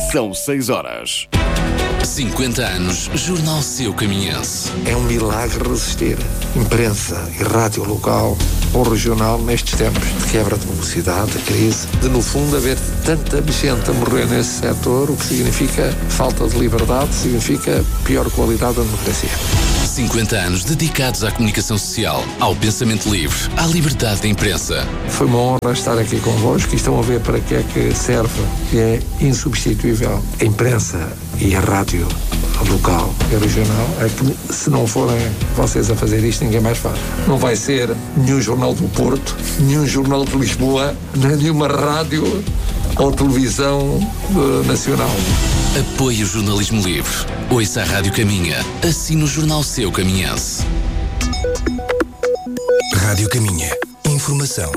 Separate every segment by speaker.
Speaker 1: São 6 horas.
Speaker 2: 50 anos, Jornal Seu Caminhense.
Speaker 3: É um milagre resistir. Imprensa e rádio local ou regional nestes tempos de quebra de velocidade, de crise, de no fundo haver tanta gente a morrer nesse setor, o que significa falta de liberdade, significa pior qualidade da democracia.
Speaker 2: 50 anos dedicados à comunicação social, ao pensamento livre, à liberdade de imprensa.
Speaker 3: Foi uma honra estar aqui convosco e estão a ver para que é que serve, que é insubstituível. A imprensa e a rádio local e regional, é que se não forem vocês a fazer isto, ninguém mais faz. Não vai ser nenhum jornal do Porto, nenhum jornal de Lisboa, nem nenhuma rádio ou televisão nacional.
Speaker 2: Apoie o jornalismo livre. Ouça a Rádio Caminha. Assine o Jornal Seu Caminhense.
Speaker 4: Rádio Caminha. Informação.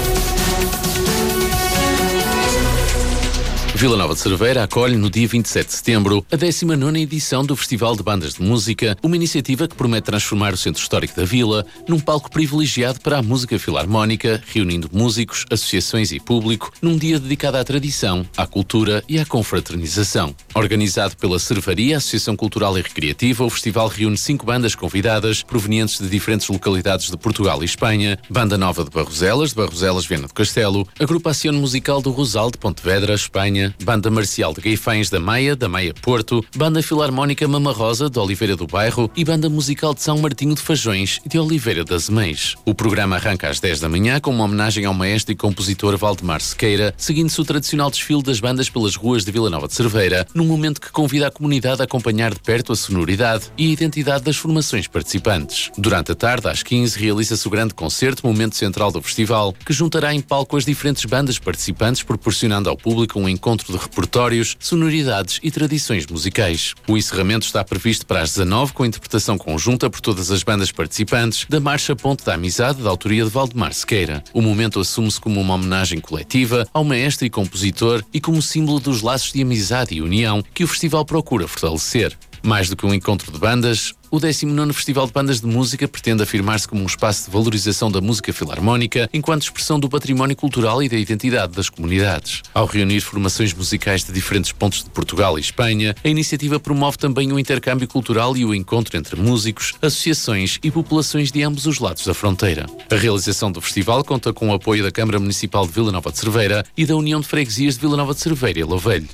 Speaker 2: Vila Nova de Cerveira acolhe no dia 27 de setembro a 19ª edição do Festival de Bandas de Música, uma iniciativa que promete transformar o centro histórico da vila num palco privilegiado para a música filarmónica, reunindo músicos, associações e público num dia dedicado à tradição, à cultura e à confraternização. Organizado pela Cervaria, Associação Cultural e Recreativa, o festival reúne 5 bandas convidadas provenientes de diferentes localidades de Portugal e Espanha, Banda Nova de Barroselas, Viana do Castelo, Agrupação Musical do Rosal de Pontevedra, Espanha, Banda Marcial de Guifães da Maia Porto, Banda Filarmónica Mama Rosa de Oliveira do Bairro e Banda Musical de São Martinho de Fajões e de Oliveira das Meias. O programa arranca às 10 da manhã com uma homenagem ao maestro e compositor Valdemar Sequeira, seguindo-se o tradicional desfile das bandas pelas ruas de Vila Nova de Cerveira, num momento que convida a comunidade a acompanhar de perto a sonoridade e a identidade das formações participantes. Durante a tarde, às 15, realiza-se o grande concerto, momento central do festival, que juntará em palco as diferentes bandas participantes, proporcionando ao público um encontro de repertórios, sonoridades e tradições musicais. O encerramento está previsto para as 19, com interpretação conjunta por todas as bandas participantes da Marcha Ponte da Amizade, da autoria de Valdemar Sequeira. O momento assume-se como uma homenagem coletiva ao maestro e compositor e como símbolo dos laços de amizade e união que o festival procura fortalecer. Mais do que um encontro de bandas, o 19º Festival de Bandas de Música pretende afirmar-se como um espaço de valorização da música filarmónica enquanto expressão do património cultural e da identidade das comunidades. Ao reunir formações musicais de diferentes pontos de Portugal e Espanha, a iniciativa promove também o intercâmbio cultural e o encontro entre músicos, associações e populações de ambos os lados da fronteira. A realização do festival conta com o apoio da Câmara Municipal de Vila Nova de Cerveira e da União de Freguesias de Vila Nova de Cerveira e Louvelho.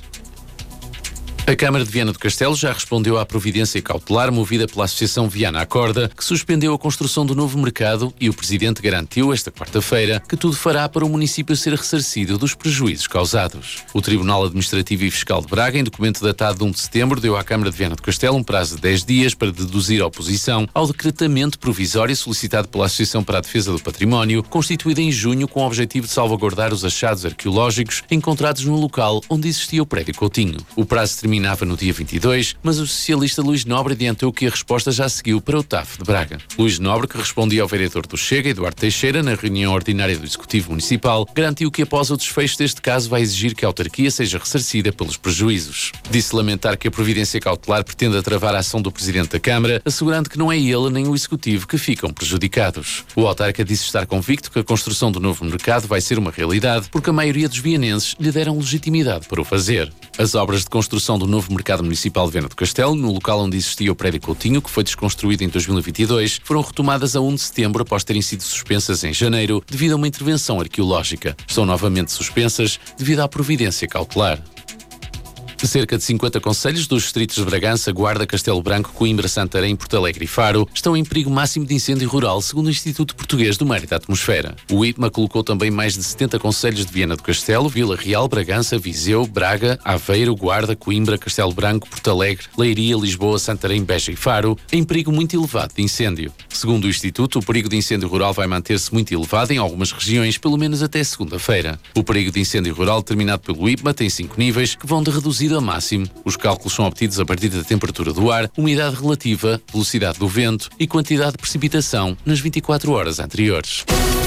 Speaker 2: A Câmara de Viana do Castelo já respondeu à providência cautelar movida pela Associação Viana Acorda, que suspendeu a construção do novo mercado e o Presidente garantiu esta quarta-feira que tudo fará para o município ser ressarcido dos prejuízos causados. O Tribunal Administrativo e Fiscal de Braga, em documento datado de 1 de setembro, deu à Câmara de Viana do Castelo um prazo de 10 dias para deduzir a oposição ao decretamento provisório solicitado pela Associação para a Defesa do Património, constituída em junho com o objetivo de salvaguardar os achados arqueológicos encontrados no local onde existia o prédio Coutinho. O prazo terminava no dia 22, mas o socialista Luís Nobre adiantou que a resposta já seguiu para o TAF de Braga. Luís Nobre, que respondia ao vereador do Chega, Eduardo Teixeira, na reunião ordinária do Executivo Municipal, garantiu que após o desfecho deste caso vai exigir que a autarquia seja ressarcida pelos prejuízos. Disse lamentar que a providência cautelar pretenda travar a ação do Presidente da Câmara, assegurando que não é ele nem o Executivo que ficam prejudicados. O autarca disse estar convicto que a construção do novo mercado vai ser uma realidade, porque a maioria dos vianenses lhe deram legitimidade para o fazer. As obras de construção do novo mercado municipal de Viana do Castelo, no local onde existia o prédio Coutinho, que foi desconstruído em 2022, foram retomadas a 1 de setembro após terem sido suspensas em janeiro devido a uma intervenção arqueológica. Estão novamente suspensas devido à providência cautelar. Cerca de 50 concelhos dos distritos de Bragança, Guarda, Castelo Branco, Coimbra, Santarém, Porto Alegre e Faro estão em perigo máximo de incêndio rural, segundo o Instituto Português do Mar e da Atmosfera. O IPMA colocou também mais de 70 concelhos de Viana do Castelo, Vila Real, Bragança, Viseu, Braga, Aveiro, Guarda, Coimbra, Castelo Branco, Porto Alegre, Leiria, Lisboa, Santarém, Beja e Faro em perigo muito elevado de incêndio. Segundo o Instituto, o perigo de incêndio rural vai manter-se muito elevado em algumas regiões, pelo menos até segunda-feira. O perigo de incêndio rural determinado pelo IPMA tem 5 níveis que vão de reduzido a máximo. Os cálculos são obtidos a partir da temperatura do ar, umidade relativa, velocidade do vento e quantidade de precipitação nas 24 horas anteriores.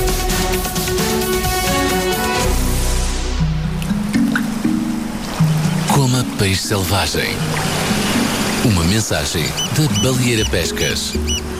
Speaker 2: Coma peixe selvagem. Uma mensagem da Baleeira Pescas.